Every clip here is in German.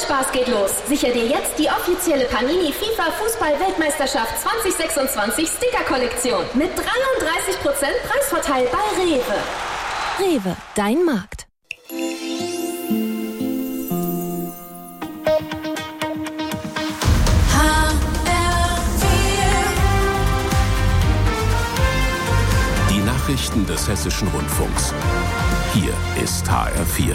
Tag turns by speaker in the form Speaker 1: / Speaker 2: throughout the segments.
Speaker 1: Spaß geht los. Sicher dir jetzt die offizielle Panini FIFA Fußball-Weltmeisterschaft 2026 Sticker-Kollektion mit 33% Preisvorteil bei Rewe.
Speaker 2: Rewe, dein Markt.
Speaker 3: Die Nachrichten des Hessischen Rundfunks. Hier ist HR4.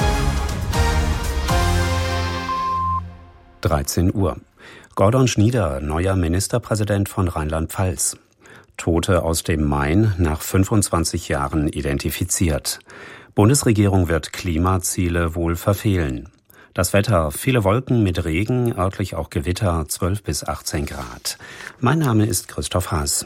Speaker 4: 13 Uhr. Gordon Schnieder, neuer Ministerpräsident von Rheinland-Pfalz. Tote aus dem Main nach 25 Jahren identifiziert. Bundesregierung wird Klimaziele wohl verfehlen. Das Wetter, viele Wolken mit Regen, örtlich auch Gewitter, 12 bis 18 Grad. Mein Name ist Christoph Haas.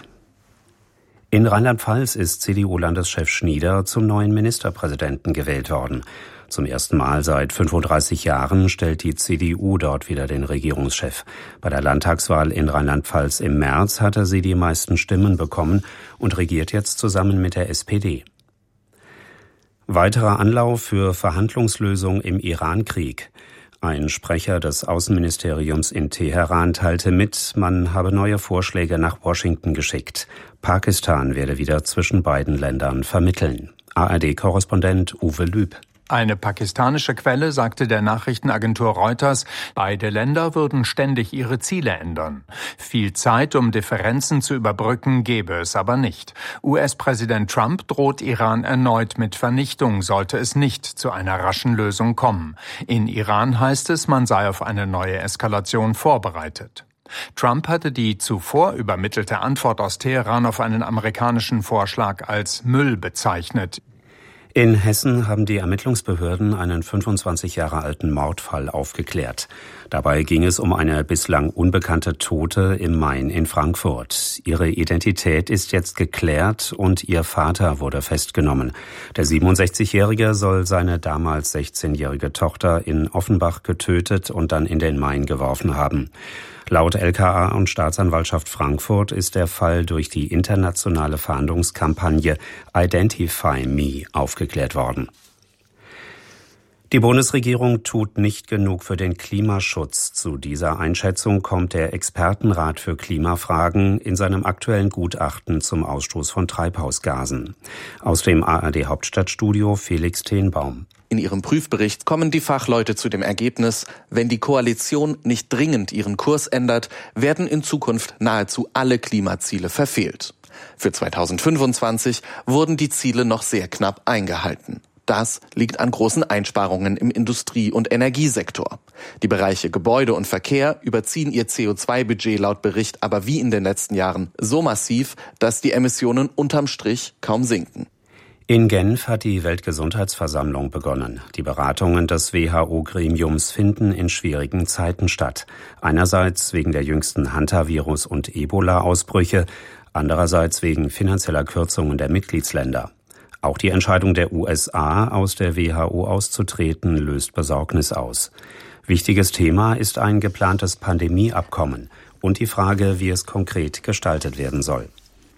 Speaker 4: In Rheinland-Pfalz ist CDU-Landeschef Schnieder zum neuen Ministerpräsidenten gewählt worden. Zum ersten Mal seit 35 Jahren stellt die CDU dort wieder den Regierungschef. Bei der Landtagswahl in Rheinland-Pfalz im März hatte sie die meisten Stimmen bekommen und regiert jetzt zusammen mit der SPD. Weiterer Anlauf für Verhandlungslösung im Iran-Krieg. Ein Sprecher des Außenministeriums in Teheran teilte mit, man habe neue Vorschläge nach Washington geschickt. Pakistan werde wieder zwischen beiden Ländern vermitteln. ARD-Korrespondent Uwe Lüb.
Speaker 5: Eine pakistanische Quelle sagte der Nachrichtenagentur Reuters, beide Länder würden ständig ihre Ziele ändern. Viel Zeit, um Differenzen zu überbrücken, gäbe es aber nicht. US-Präsident Trump droht Iran erneut mit Vernichtung, sollte es nicht zu einer raschen Lösung kommen. In Iran heißt es, man sei auf eine neue Eskalation vorbereitet. Trump hatte die zuvor übermittelte Antwort aus Teheran auf einen amerikanischen Vorschlag als Müll bezeichnet.
Speaker 4: In Hessen haben die Ermittlungsbehörden einen 25 Jahre alten Mordfall aufgeklärt. Dabei ging es um eine bislang unbekannte Tote im Main in Frankfurt. Ihre Identität ist jetzt geklärt und ihr Vater wurde festgenommen. Der 67-Jährige soll seine damals 16-jährige Tochter in Offenbach getötet und dann in den Main geworfen haben. Laut LKA und Staatsanwaltschaft Frankfurt ist der Fall durch die internationale Fahndungskampagne Identify Me aufgeklärt worden. Die Bundesregierung tut nicht genug für den Klimaschutz. Zu dieser Einschätzung kommt der Expertenrat für Klimafragen in seinem aktuellen Gutachten zum Ausstoß von Treibhausgasen. Aus dem ARD-Hauptstadtstudio Felix Tenbaum.
Speaker 6: In ihrem Prüfbericht kommen die Fachleute zu dem Ergebnis, wenn die Koalition nicht dringend ihren Kurs ändert, werden in Zukunft nahezu alle Klimaziele verfehlt. Für 2025 wurden die Ziele noch sehr knapp eingehalten. Das liegt an großen Einsparungen im Industrie- und Energiesektor. Die Bereiche Gebäude und Verkehr überziehen ihr CO2-Budget laut Bericht aber wie in den letzten Jahren so massiv, dass die Emissionen unterm Strich kaum sinken.
Speaker 4: In Genf hat die Weltgesundheitsversammlung begonnen. Die Beratungen des WHO-Gremiums finden in schwierigen Zeiten statt. Einerseits wegen der jüngsten Hantavirus- und Ebola-Ausbrüche, andererseits wegen finanzieller Kürzungen der Mitgliedsländer. Auch die Entscheidung der USA, aus der WHO auszutreten, löst Besorgnis aus. Wichtiges Thema ist ein geplantes Pandemieabkommen und die Frage, wie es konkret gestaltet werden soll.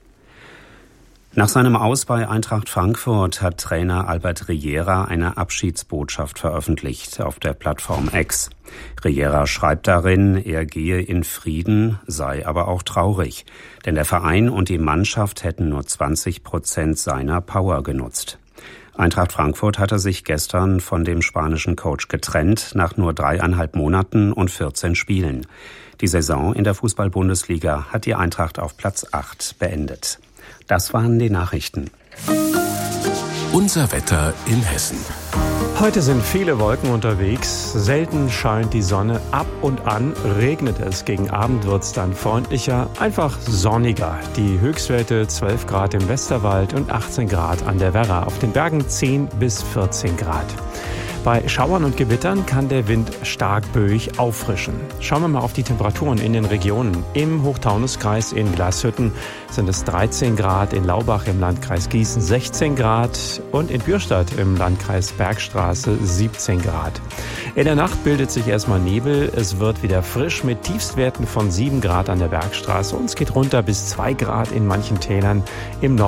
Speaker 4: Nach seinem Aus bei Eintracht Frankfurt hat Trainer Albert Riera eine Abschiedsbotschaft veröffentlicht auf der Plattform X. Riera schreibt darin, er gehe in Frieden, sei aber auch traurig, denn der Verein und die Mannschaft hätten nur 20% seiner Power genutzt. Eintracht Frankfurt hatte sich gestern von dem spanischen Coach getrennt, nach nur 3,5 Monaten und 14 Spielen. Die Saison in der Fußball-Bundesliga hat die Eintracht auf Platz 8 beendet. Das waren die Nachrichten.
Speaker 3: Unser Wetter in Hessen.
Speaker 7: Heute sind viele Wolken unterwegs, selten scheint die Sonne, ab und an regnet es. Gegen Abend wird es dann freundlicher, einfach sonniger. Die Höchstwerte 12 Grad im Westerwald und 18 Grad an der Werra. Auf den Bergen 10 bis 14 Grad. Bei Schauern und Gewittern kann der Wind stark böig auffrischen. Schauen wir mal auf die Temperaturen in den Regionen. Im Hochtaunuskreis in Glashütten sind es 13 Grad, in Laubach im Landkreis Gießen 16 Grad und in Bürstadt im Landkreis Bergstraße 17 Grad. In der Nacht bildet sich erstmal Nebel. Es wird wieder frisch mit Tiefstwerten von 7 Grad an der Bergstraße und es geht runter bis 2 Grad in manchen Tälern im Norden.